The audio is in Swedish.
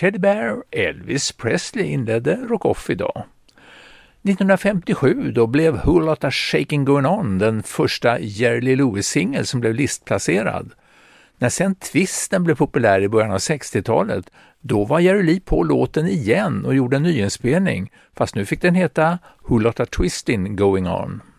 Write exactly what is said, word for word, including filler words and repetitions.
Teddy Bear, Elvis Presley inledde Rock Off idag. nittonhundrafemtiosju då blev Whole Lotta Shaking Going On den första Jerry Lee Lewis-singel som blev listplacerad. När sen Twisten blev populär i början av sextiotalet, då var Jerry Lee på låten igen och gjorde en nyinspelning, fast nu fick den heta Whole Lotta Twistin' Going On.